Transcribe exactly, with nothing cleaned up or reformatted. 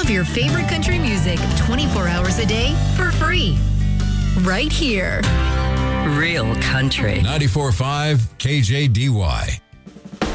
of your favorite country music twenty-four hours a day for free. Right here. Real country. ninety-four point five K J D Y.